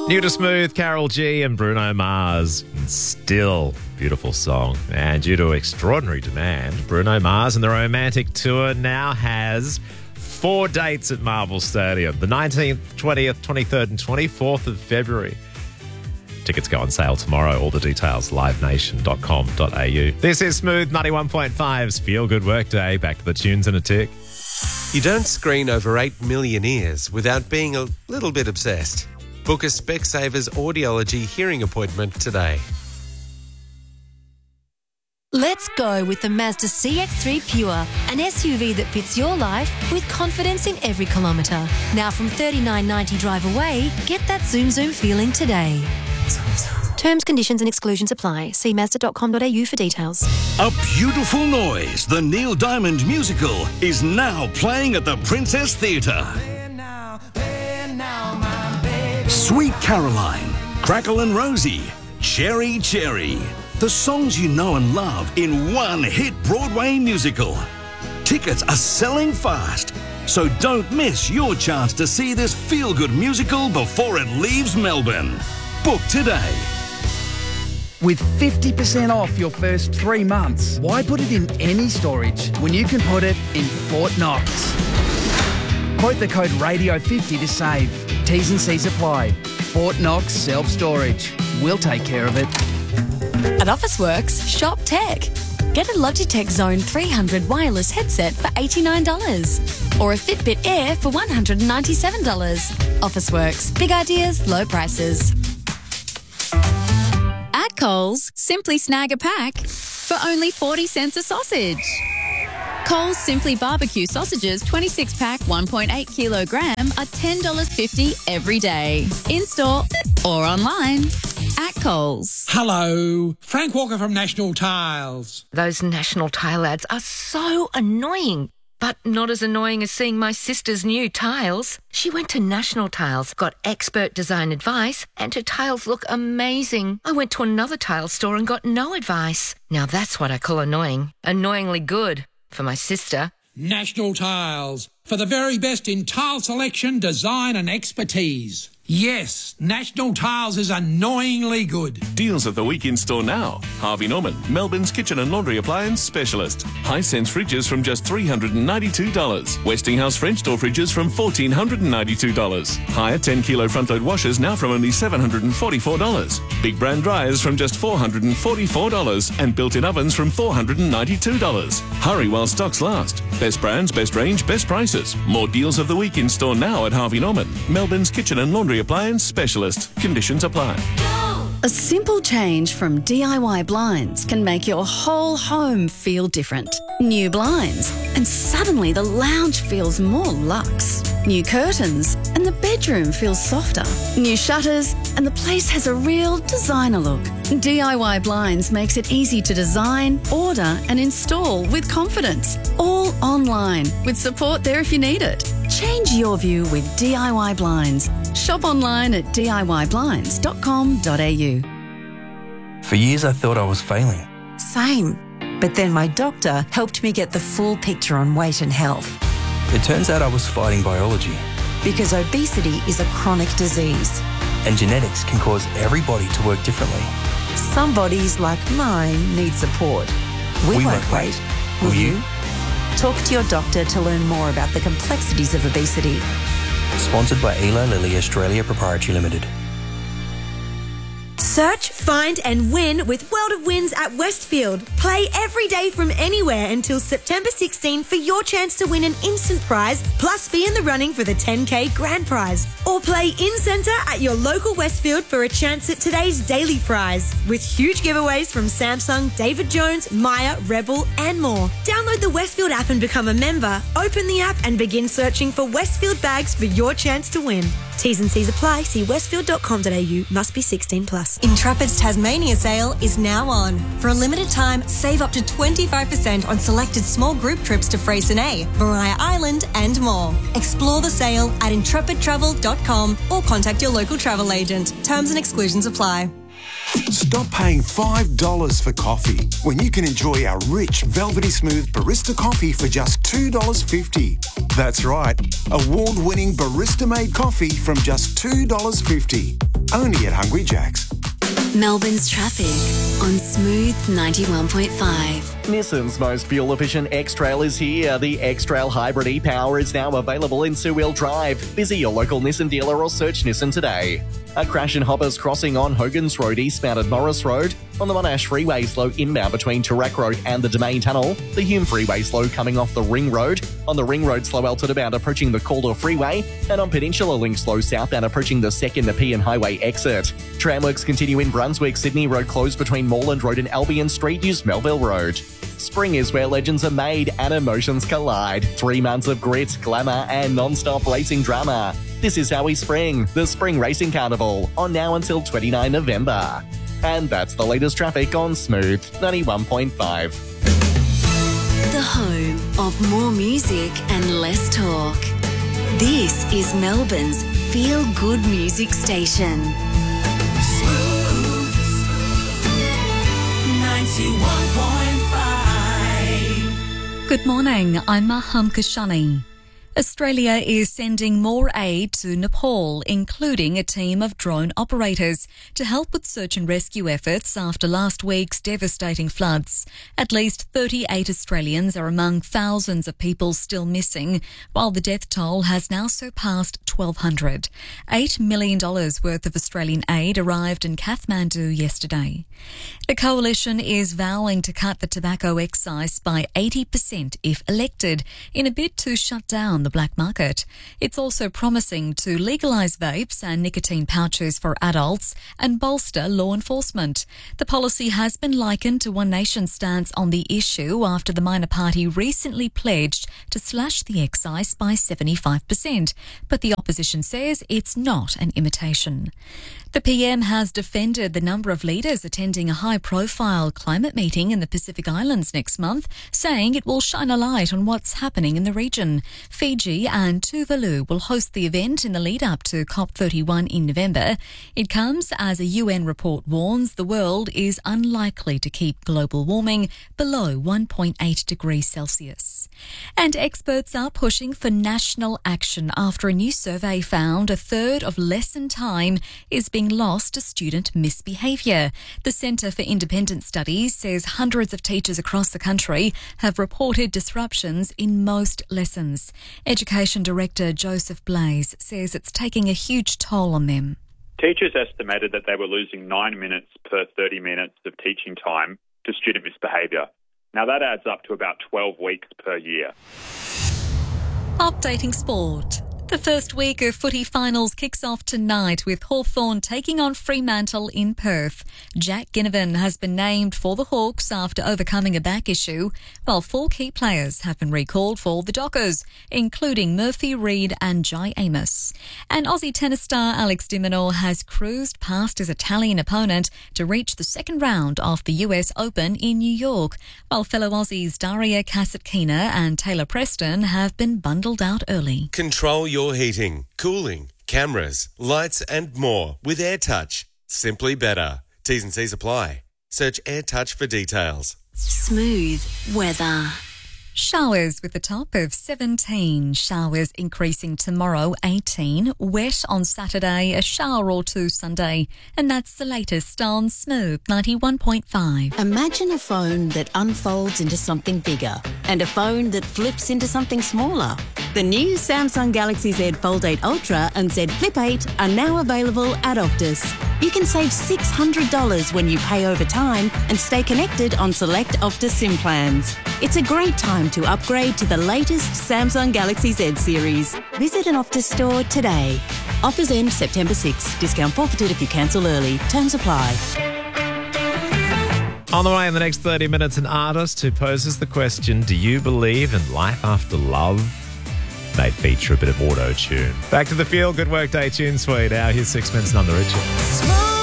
New to Smooth, Carol G and Bruno Mars. And still beautiful song. And due to extraordinary demand, Bruno Mars and the Romantic Tour now has 4 dates at Marvel Stadium. The 19th, 20th, 23rd and 24th of February. Tickets go on sale tomorrow. All the details, livenation.com.au. This is Smooth 91.5's Feel Good Workday. Back to the tunes in a tick. You don't screen over 8 million ears without being a little bit obsessed. Book a Specsavers audiology hearing appointment today. Let's go with the Mazda CX-3 Pure, an SUV that fits your life with confidence in every kilometre. Now from $39.90 drive away, get that zoom feeling today. Terms, conditions and exclusions apply. See Mazda.com.au for details. A Beautiful Noise, the Neil Diamond musical, is now playing at the Princess Theatre. Sweet Caroline, Crackle and Rosie, Cherry Cherry. The songs you know and love in one hit Broadway musical. Tickets are selling fast, so don't miss your chance to see this feel-good musical before it leaves Melbourne. Book today. With 50% off your first 3 months, why put it in any storage when you can put it in Fort Knox? Quote the code RADIO50 to save. T's and C's apply. Fort Knox Self-Storage. We'll take care of it. At Officeworks, shop tech. Get a Logitech Zone 300 wireless headset for $89 or a Fitbit Air for $197. Officeworks. Big ideas, low prices. At Coles, simply snag a pack for only 40 cents a sausage. Coles Simply Barbecue sausages 26-pack 1.8 kilogram are $10.50 every day. In-store or online at Coles. Hello, Frank Walker from National Tiles. Those National Tile ads are so annoying. But not as annoying as seeing my sister's new tiles. She went to National Tiles, got expert design advice, and her tiles look amazing. I went to another tile store and got no advice. Now that's what I call annoying. Annoyingly good for my sister. National Tiles, for the very best in tile selection, design and expertise. Yes, National Tiles is annoyingly good. Deals of the week in store now. Harvey Norman, Melbourne's kitchen and laundry appliance specialist. Hisense fridges from just $392. Westinghouse French door fridges from $1,492. Higher 10-kilo front-load washers now from only $744. Big brand dryers from just $444. And built-in ovens from $492. Hurry while stocks last. Best brands, best range, best prices. More deals of the week in store now at Harvey Norman, Melbourne's kitchen and laundry appliance specialist. Conditions apply. A simple change from DIY blinds can make your whole home feel different. New blinds, and suddenly the lounge feels more luxe. New curtains, and the bedroom feels softer. New shutters, and the place has a real designer look. DIY Blinds makes it easy to design, order, and install with confidence. All online, with support there if you need it. Change your view with DIY Blinds. Shop online at DIYblinds.com.au. For years I thought I was failing. Same. But then my doctor helped me get the full picture on weight and health. It turns out I was fighting biology. Because obesity is a chronic disease. And genetics can cause every body to work differently. Some bodies, like mine, need support. We won't wait. Will you? Talk to your doctor to learn more about the complexities of obesity. Sponsored by Eli Lilly Australia Proprietary Limited. Search, find and win with World of Wins at Westfield. Play every day from anywhere until September 16 for your chance to win an instant prize, plus be in the running for the 10K grand prize. Or play in-centre at your local Westfield for a chance at today's daily prize, with huge giveaways from Samsung, David Jones, Maya, Rebel and more. Download the Westfield app and become a member. Open the app and begin searching for Westfield bags for your chance to win. T's and C's apply. See westfield.com.au. Must be 16 plus. Intrepid's Tasmania sale is now on. For a limited time, save up to 25% on selected small group trips to Freycinet, Maria Island and more. Explore the sale at intrepidtravel.com or contact your local travel agent. Terms and exclusions apply. Stop paying $5 for coffee when you can enjoy our rich, velvety smooth barista coffee for just $2.50. That's right, award-winning barista-made coffee from just $2.50. Only at Hungry Jack's. Melbourne's traffic on Smooth 91.5. Nissan's most fuel-efficient X-Trail is here. The X-Trail Hybrid e-Power is now available in two-wheel drive. Visit your local Nissan dealer or search Nissan today. A crash in Hoppers Crossing on Hogan's Road eastbound at Morris Road. On the Monash Freeway slow inbound between Toorak Road and the Domain Tunnel. The Hume Freeway slow coming off the Ring Road. On the Ring Road slow altitude bound approaching the Calder Freeway. And on Peninsula Link slow southbound approaching the second Nepean Highway exit. Tramworks continue in Brunswick. Sydney Road closed between Moreland Road and Albion Street. Use Melville Road. Spring is where legends are made and emotions collide. 3 months of grit, glamour and non-stop racing drama. This is how we spring, the Spring Racing Carnival, on now until 29 November. And that's the latest traffic on Smooth 91.5. The home of more music and less talk. This is Melbourne's feel-good music station. Smooth 91.5. Good morning, I'm Maham Kashani. Australia is sending more aid to Nepal, including a team of drone operators, to help with search and rescue efforts after last week's devastating floods. At least 38 Australians are among thousands of people still missing, while the death toll has now surpassed 1,200. $8 million worth of Australian aid arrived in Kathmandu yesterday. The coalition is vowing to cut the tobacco excise by 80% if elected, in a bid to shut down the black market. It's also promising to legalise vapes and nicotine pouches for adults and bolster law enforcement. The policy has been likened to One Nation's stance on the issue after the minor party recently pledged to slash the excise by 75%, but the opposition says it's not an imitation. The PM has defended the number of leaders attending a high-profile climate meeting in the Pacific Islands next month, saying it will shine a light on what's happening in the region. Fiji and Tuvalu will host the event in the lead-up to COP31 in November. It comes as a UN report warns the world is unlikely to keep global warming below 1.8 degrees Celsius. And experts are pushing for national action after a new survey found a third of lesson time is being lost to student misbehaviour. The Centre for Independent Studies says hundreds of teachers across the country have reported disruptions in most lessons. Education Director Joseph Blaze says it's taking a huge toll on them. Teachers estimated that they were losing 9 minutes per 30 minutes of teaching time to student misbehaviour. Now that adds up to about 12 weeks per year. Updating sport. The first week of footy finals kicks off tonight with Hawthorn taking on Fremantle in Perth. Jack Ginnivan has been named for the Hawks after overcoming a back issue, while 4 key players have been recalled for the Dockers, including Murphy Reid and Jai Amos. And Aussie tennis star Alex de Minaur has cruised past his Italian opponent to reach the second round of the US Open in New York, while fellow Aussies Daria Kasatkina and Taylor Preston have been bundled out early. Control your heating, cooling, cameras, lights and more with AirTouch. Simply better. T's and C's apply. Search AirTouch for details. Smooth weather. Showers with a top of 17. Showers increasing tomorrow, 18. Wet on Saturday, a shower or two Sunday. And that's the latest on Smooth 91.5. Imagine a phone that unfolds into something bigger and a phone that flips into something smaller. The new Samsung Galaxy Z Fold 8 Ultra and Z Flip 8 are now available at Optus. You can save $600 when you pay over time and stay connected on select Optus SIM plans. It's a great time to upgrade to the latest Samsung Galaxy Z series. Visit an Optus store today. Offers end September 6. Discount forfeited if you cancel early. Terms apply. On the way in the next 30 minutes, an artist who poses the question, do you believe in life after love? May feature a bit of auto-tune. Back to the Feel Good Workday Tune Suite. Now here's 6 minutes and I'm the Richard.